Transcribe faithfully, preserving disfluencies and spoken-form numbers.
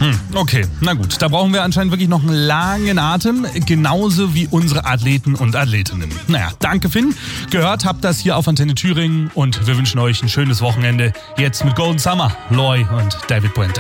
Hm, okay, na gut. Da brauchen wir anscheinend wirklich noch einen langen Atem, genauso wie unsere Athleten und Athletinnen. Naja, danke Finn. Gehört habt das hier auf Antenne Thüringen und wir wünschen euch ein schönes Wochenende. Jetzt mit Golden Summer, Loy und David Puente.